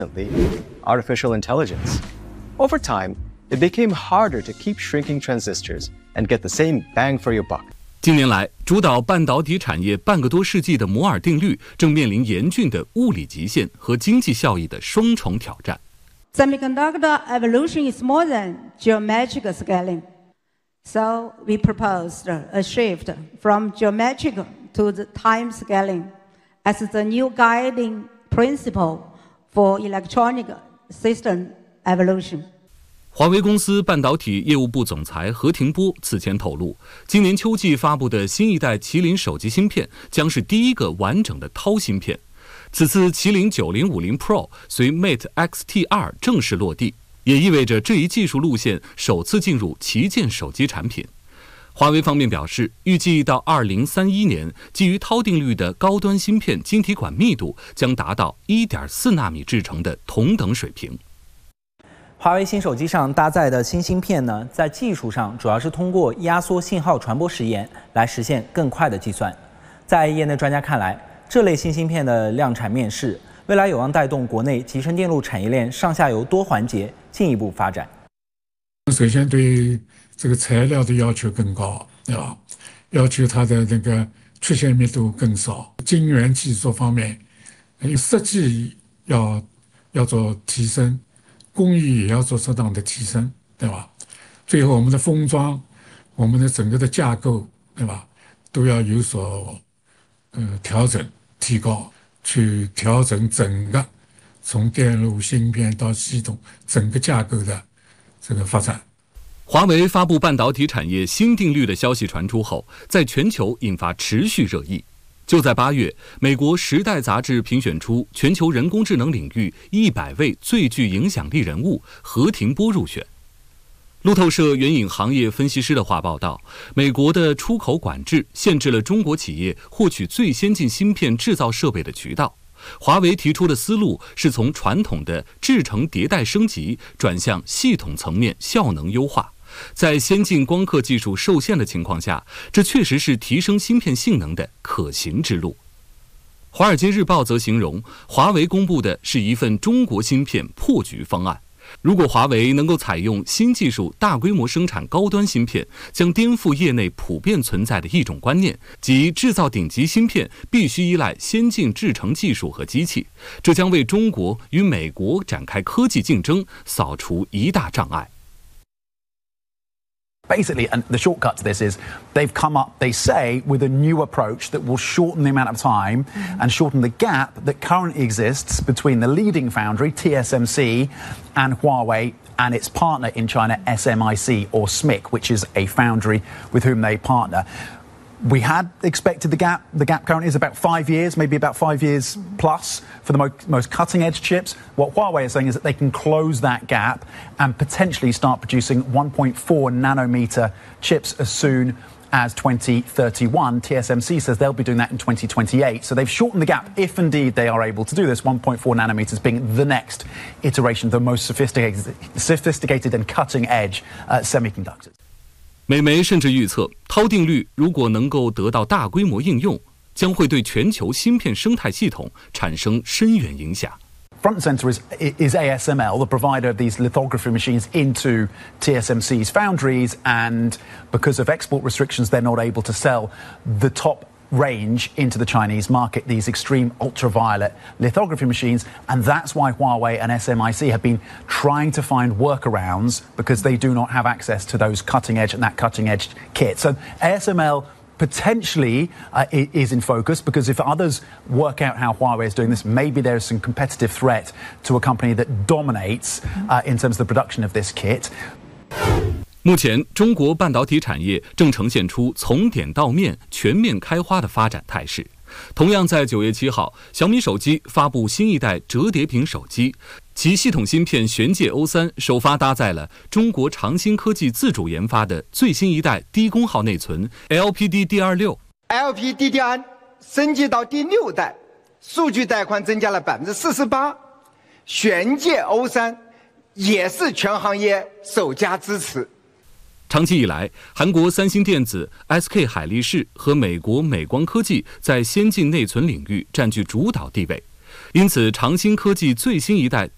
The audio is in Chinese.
artificial intelligence. Over time, it became harder to keep shrinking transistors and get the same bang for your buck. 近年来，主导半导体产业半个多世纪的摩尔定律正面临严峻的物理极限和经济效益的双重挑战。 Semiconductor evolution is more than geometric scaling. So we proposed a shift from geometric to the time scaling as the new guiding principle for electronic system evolution. 华为公司半导体业务部总裁何庭波此前透露，今年秋季发布的新一代麒麟手机芯片将是第一个完整的钛芯片。此次麒麟9050 Pro 随 Mate X-T2 正式落地，也意味着这一技术路线首次进入旗舰手机产品。华为方面表示，预计到2031年，基于钛定律的高端芯片晶体管密度将达到 1.4 纳米制程的同等水平。 华为新手机上搭载的新芯片呢，在技术上主要是通过压缩信号传播时延来实现更快的计算。在业内专家看来，这类新芯片的量产面世，未来有望带动国内集成电路产业链上下游多环节进一步发展。 首先对这个材料的要求更高，对吧？要求它的那个缺陷密度更少。晶圆技术方面，设计要做提升。工艺也要做适当的提升，对吧？最后我们的封装，我们的整个的架构，对吧？都要有所调整、提高，去调整整个从电路芯片到系统整个架构的这个发展。 华为发布半导体产业新定律的消息传出后，在全球引发持续热议。就在8月，美国《时代》杂志评选出全球人工智能领域100位最具影响力人物，何庭波入选。路透社援引行业分析师的话报道，美国的出口管制限制了中国企业获取最先进芯片制造设备的渠道。华为提出的思路是从传统的制程迭代升级转向系统层面效能优化。在先进光刻技术受限的情况下，这确实是提升芯片性能的可行之路。华尔街日报则形容，华为公布的是一份中国芯片破局方案。如果华为能够采用新技术大规模生产高端芯片，将颠覆业内普遍存在的一种观念，即制造顶级芯片必须依赖先进制程技术和机器，这将为中国与美国展开科技竞争扫除一大障碍。 Basically, and the shortcut to this is they've come up, they say, with a new approach that will shorten the amount of time and shorten the gap that currently exists between the leading foundry, TSMC, and Huawei and its partner in China, SMIC or SMIC, which is a foundry with whom they partner. We had expected the gap. The gap currently is about 5 years, maybe about 5 years plus for the most cutting-edge chips. What Huawei is saying is that they can close that gap and potentially start producing 1.4 nanometer chips as soon as 2031. TSMC says they'll be doing that in 2028. So they've shortened the gap if indeed they are able to do this, 1.4 nanometers being the next iteration of the most sophisticated and cutting-edge semiconductors. 美媒甚至预测，钛定律如果能够得到大规模应用，将会对全球芯片生态系统产生深远影响。 Front and center is ASML, the provider of these lithography machines into TSMC's foundries, and because of export restrictions, they're not able to sell the top range into the Chinese market, these extreme ultraviolet lithography machines, and that's why Huawei and SMIC have been trying to find workarounds because they do not have access to those cutting edge and that cutting edge kit. So ASML potentially is in focus because if others work out how Huawei is doing this, maybe there is some competitive threat to a company that dominates in terms of the production of this kit. 目前，中国半导体产业正呈现出从点到面、全面开花的发展态势。同样在9月7号，小米手机发布新一代折叠屏手机，其系统芯片玄界 O3 首发搭载了中国长鑫科技自主研发的最新一代低功耗内存 LPDDR6。LPDDR 升级到第6代，数据带宽增加了48%。玄界 O3 也是全行业首家支持。 长期以来，韩国三星电子、SK 海力士和美国美光科技在先进内存领域占据主导地位，因此长鑫科技最新一代